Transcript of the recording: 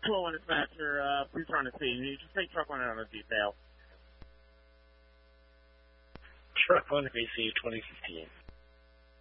Hello, dispatcher. Please run to see. You just take truck one out of detail. Truck one, receive 2015.